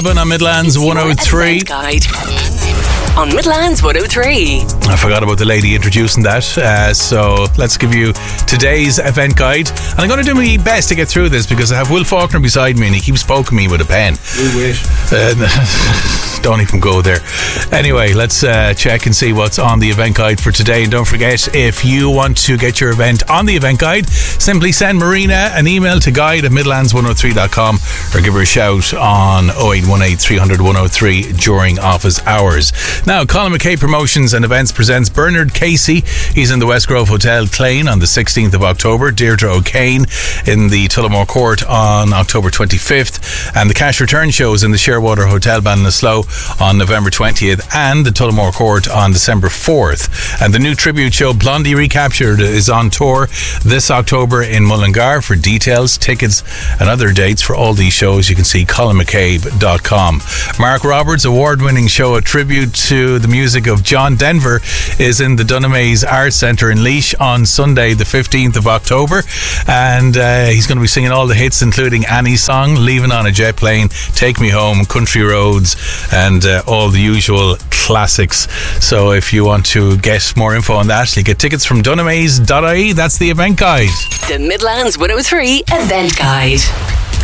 On Midlands 103. Guide. On Midlands 103. I forgot about the lady introducing that, so let's give you today's event guide. And I'm going to do my best to get through this because I have Will Faulkner beside me and he keeps poking me with a pen. We wish. Don't even go there. Anyway, let's check and see what's on the event guide for today. And don't forget, if you want to get your event on the event guide, simply send Marina an email to guide@midlands103.com or give her a shout on 0818 300 103 during office hours. Now, Colin McKay Promotions and Events presents Bernard Casey. He's in the West Grove Hotel, Clane, on the 16th of October. Deirdre O'Kane in the Tullamore Court on October 25th. And the Cash Return shows in the Shearwater Hotel, Ballinasloe, on November 20th. And the Tullamore Court on December 4th. And the new tribute show, Blondie Recaptured, is on tour this October in Mullingar. For details, tickets and other dates for all these shows, you can see colinmccabe.com. Mark Roberts' award-winning show, A Tribute to the Music of John Denver, is in the Dunamaze Arts Centre in Laois on Sunday the 15th of October, and he's going to be singing all the hits including Annie's Song, Leaving on a Jet Plane, Take Me Home, Country Roads, and all the usual classics. So if you want to get more info on that, you get tickets from dunamaze.ie. That's the event guide. The Midlands 103 event guide.